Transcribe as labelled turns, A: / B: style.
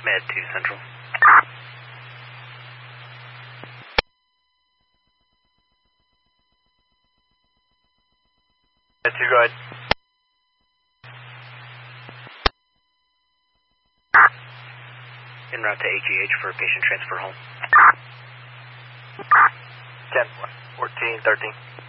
A: Med 2 Central. Med 2, go ahead. En route to AGH for patient transfer home. 10, 14, 13.